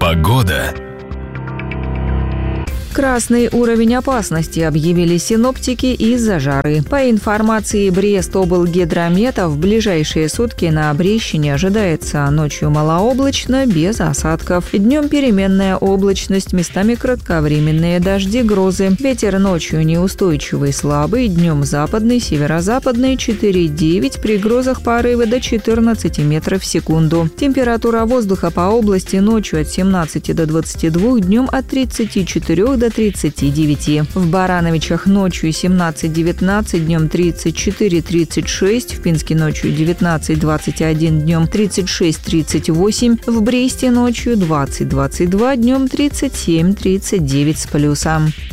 Погода. Красный уровень опасности объявили синоптики из-за жары. По информации Брестоблгидромета, в ближайшие сутки на Брещине ожидается ночью малооблачно, без осадков. Днем переменная облачность, местами кратковременные дожди, грозы. Ветер ночью неустойчивый, слабый, днем западный, северо-западный 4,9, при грозах порывы до 14 метров в секунду. Температура воздуха по области ночью от 17 до 22, днем от 34 до 39. В Барановичах ночью 17-19, днем 34-36, в Пинске ночью 19-21, днем 36-38, в Бресте ночью 20-22, днем 37-39 с плюсом.